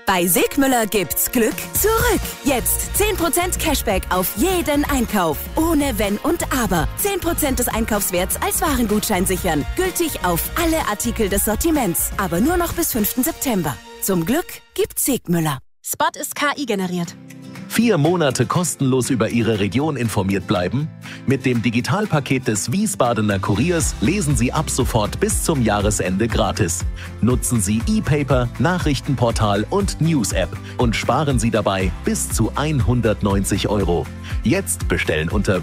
Bei Sigmüller gibt's Glück zurück. Jetzt 10% Cashback auf jeden Einkauf. Ohne Wenn und Aber. 10% des Einkaufswerts als Warengutschein sichern. Gültig auf alle Artikel des Sortiments. Aber nur noch bis 5. September. Zum Glück gibt's Sigmüller. Spot ist KI generiert. 4 Monate kostenlos über Ihre Region informiert bleiben? Mit dem Digitalpaket des Wiesbadener Kuriers lesen Sie ab sofort bis zum Jahresende gratis. Nutzen Sie E-Paper, Nachrichtenportal und News-App und sparen Sie dabei bis zu 190 €. Jetzt bestellen unter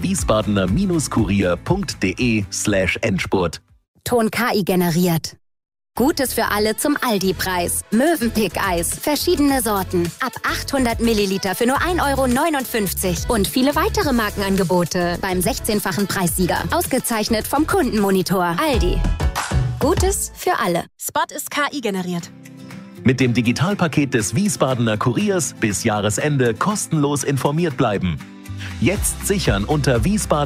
wiesbadener-kurier.de/Endspurt. Ton KI generiert. Gutes für alle zum Aldi-Preis. Mövenpick-Eis. Verschiedene Sorten. Ab 800 Milliliter für nur 1,59 €. Und viele weitere Markenangebote beim 16-fachen Preissieger. Ausgezeichnet vom Kundenmonitor. Aldi. Gutes für alle. Spot ist KI generiert. Mit dem Digitalpaket des Wiesbadener Kuriers bis Jahresende kostenlos informiert bleiben. Jetzt sichern unter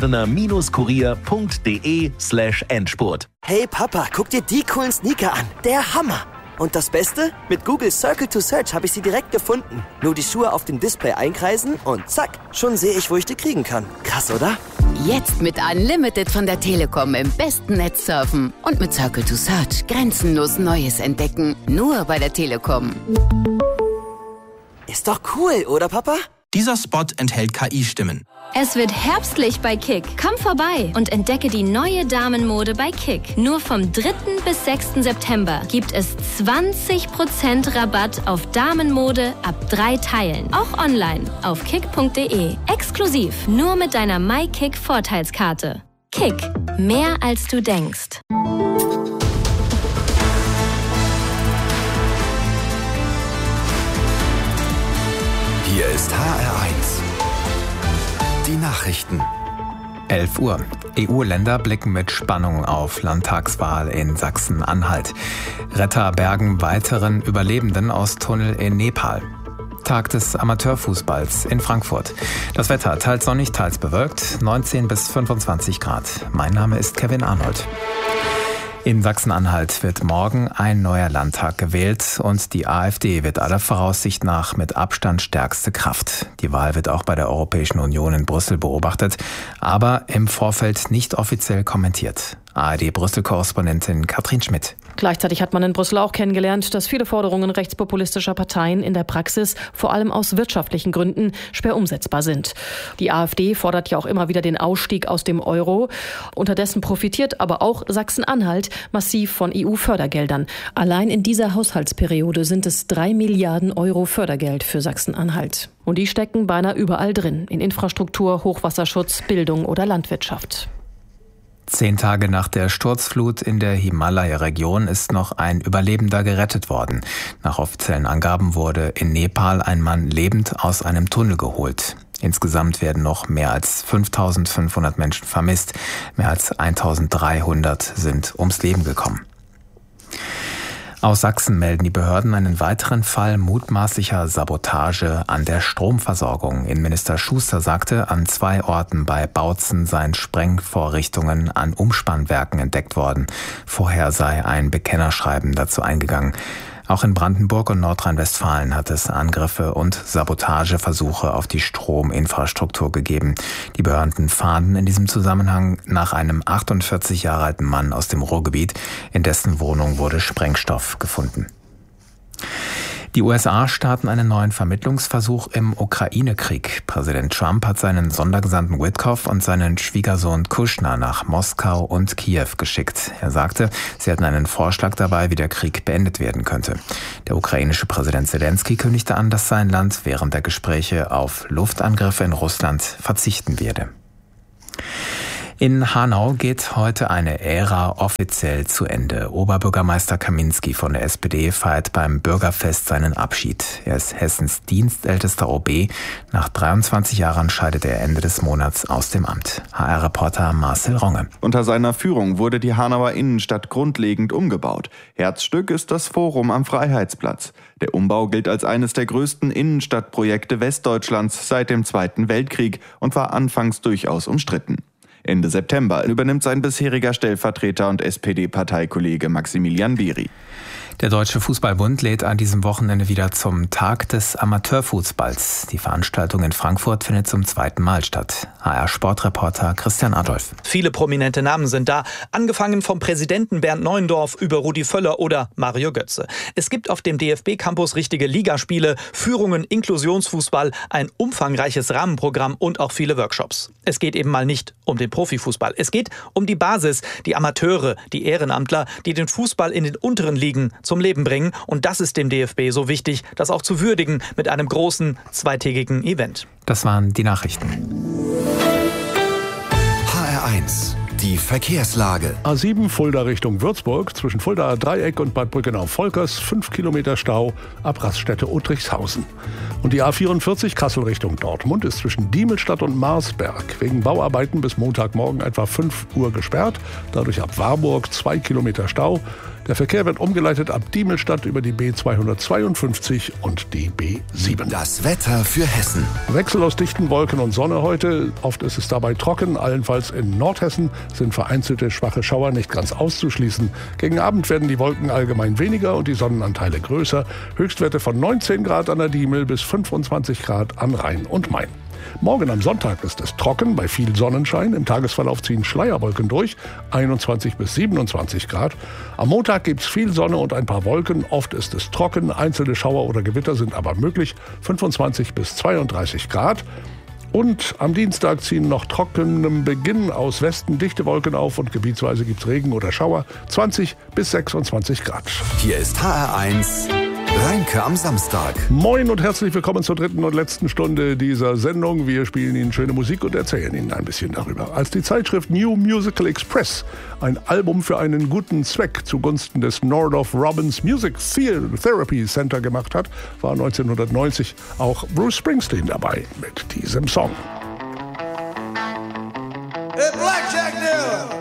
wiesbadener-kurier.de/Endspurt. Hey Papa, guck dir die coolen Sneaker an. Der Hammer. Und das Beste? Mit Google Circle to Search habe ich sie direkt gefunden. Nur die Schuhe auf dem Display einkreisen und zack, schon sehe ich, wo ich die kriegen kann. Krass, oder? Jetzt mit Unlimited von der Telekom im besten Netz surfen. Und mit Circle to Search grenzenlos Neues entdecken. Nur bei der Telekom. Ist doch cool, oder Papa? Dieser Spot enthält KI-Stimmen. Es wird herbstlich bei Kick. Komm vorbei und entdecke die neue Damenmode bei Kick. Nur vom 3. bis 6. September gibt es 20% Rabatt auf Damenmode ab 3 Teilen. Auch online auf kick.de. Exklusiv nur mit deiner MyKick-Vorteilskarte. Kick. Mehr als du denkst. Hier ist HR1. Die Nachrichten. 11 Uhr. EU-Länder blicken mit Spannung auf Landtagswahl in Sachsen-Anhalt. Retter bergen weiteren Überlebenden aus Tunnel in Nepal. Tag des Amateurfußballs in Frankfurt. Das Wetter teils sonnig, teils bewölkt, 19 bis 25 Grad. Mein Name ist Kevin Arnold. In Sachsen-Anhalt wird morgen ein neuer Landtag gewählt und die AfD wird aller Voraussicht nach mit Abstand stärkste Kraft. Die Wahl wird auch bei der Europäischen Union in Brüssel beobachtet, aber im Vorfeld nicht offiziell kommentiert. ARD-Brüssel-Korrespondentin Katrin Schmidt. Gleichzeitig hat man in Brüssel auch kennengelernt, dass viele Forderungen rechtspopulistischer Parteien in der Praxis, vor allem aus wirtschaftlichen Gründen, schwer umsetzbar sind. Die AfD fordert ja auch immer wieder den Ausstieg aus dem Euro. Unterdessen profitiert aber auch Sachsen-Anhalt massiv von EU-Fördergeldern. Allein in dieser Haushaltsperiode sind es 3 Milliarden € Fördergeld für Sachsen-Anhalt. Und die stecken beinahe überall drin, in Infrastruktur, Hochwasserschutz, Bildung oder Landwirtschaft. 10 Tage nach der Sturzflut in der Himalaya-Region ist noch ein Überlebender gerettet worden. Nach offiziellen Angaben wurde in Nepal ein Mann lebend aus einem Tunnel geholt. Insgesamt werden noch mehr als 5.500 Menschen vermisst. Mehr als 1.300 sind ums Leben gekommen. Aus Sachsen melden die Behörden einen weiteren Fall mutmaßlicher Sabotage an der Stromversorgung. Innenminister Schuster sagte, an 2 Orten bei Bautzen seien Sprengvorrichtungen an Umspannwerken entdeckt worden. Vorher sei ein Bekennerschreiben dazu eingegangen. Auch in Brandenburg und Nordrhein-Westfalen hat es Angriffe und Sabotageversuche auf die Strominfrastruktur gegeben. Die Behörden fahnden in diesem Zusammenhang nach einem 48 Jahre alten Mann aus dem Ruhrgebiet. In dessen Wohnung wurde Sprengstoff gefunden. Die USA starten einen neuen Vermittlungsversuch im Ukraine-Krieg. Präsident Trump hat seinen Sondergesandten Witkoff und seinen Schwiegersohn Kushner nach Moskau und Kiew geschickt. Er sagte, sie hatten einen Vorschlag dabei, wie der Krieg beendet werden könnte. Der ukrainische Präsident Zelensky kündigte an, dass sein Land während der Gespräche auf Luftangriffe in Russland verzichten werde. In Hanau geht heute eine Ära offiziell zu Ende. Oberbürgermeister Kaminski von der SPD feiert beim Bürgerfest seinen Abschied. Er ist Hessens dienstältester OB. Nach 23 Jahren scheidet er Ende des Monats aus dem Amt. HR-Reporter Marcel Ronge. Unter seiner Führung wurde die Hanauer Innenstadt grundlegend umgebaut. Herzstück ist das Forum am Freiheitsplatz. Der Umbau gilt als eines der größten Innenstadtprojekte Westdeutschlands seit dem Zweiten Weltkrieg und war anfangs durchaus umstritten. Ende September übernimmt sein bisheriger Stellvertreter und SPD-Parteikollege Maximilian Beri. Der Deutsche Fußballbund lädt an diesem Wochenende wieder zum Tag des Amateurfußballs. Die Veranstaltung in Frankfurt findet zum 2. Mal statt. HR-Sportreporter Christian Adolf. Viele prominente Namen sind da, angefangen vom Präsidenten Bernd Neuendorf über Rudi Völler oder Mario Götze. Es gibt auf dem DFB-Campus richtige Ligaspiele, Führungen, Inklusionsfußball, ein umfangreiches Rahmenprogramm und auch viele Workshops. Es geht eben mal nicht um den Profifußball. Es geht um die Basis, die Amateure, die Ehrenamtler, die den Fußball in den unteren Ligen zum Leben bringen. Und das ist dem DFB so wichtig, das auch zu würdigen mit einem großen, zweitägigen Event. Das waren die Nachrichten. HR1, die Verkehrslage. A7 Fulda Richtung Würzburg, zwischen Fuldaer Dreieck und Bad Brückenau-Volkers, 5 Kilometer Stau, ab Raststätte Uttrichshausen. Und die A44 Kassel Richtung Dortmund ist zwischen Diemelstadt und Marsberg wegen Bauarbeiten bis Montagmorgen etwa 5 Uhr gesperrt, dadurch ab Warburg 2 Kilometer Stau. Der Verkehr wird umgeleitet ab Diemelstadt über die B252 und die B7. Das Wetter für Hessen. Wechsel aus dichten Wolken und Sonne heute. Oft ist es dabei trocken. Allenfalls in Nordhessen sind vereinzelte schwache Schauer nicht ganz auszuschließen. Gegen Abend werden die Wolken allgemein weniger und die Sonnenanteile größer. Höchstwerte von 19 Grad an der Diemel bis 25 Grad an Rhein und Main. Morgen am Sonntag ist es trocken, bei viel Sonnenschein. Im Tagesverlauf ziehen Schleierwolken durch, 21 bis 27 Grad. Am Montag gibt es viel Sonne und ein paar Wolken. Oft ist es trocken, einzelne Schauer oder Gewitter sind aber möglich, 25 bis 32 Grad. Und am Dienstag ziehen noch trockenem Beginn aus Westen dichte Wolken auf und gebietsweise gibt es Regen oder Schauer, 20 bis 26 Grad. Hier ist HR1 Reinke am Samstag. Moin und herzlich willkommen zur dritten und letzten Stunde dieser Sendung. Wir spielen Ihnen schöne Musik und erzählen Ihnen ein bisschen darüber. Als die Zeitschrift New Musical Express ein Album für einen guten Zweck zugunsten des Northrop Robbins Music Therapy Center gemacht hat, war 1990 auch Bruce Springsteen dabei mit diesem Song. Hey, Blackjack Dealer!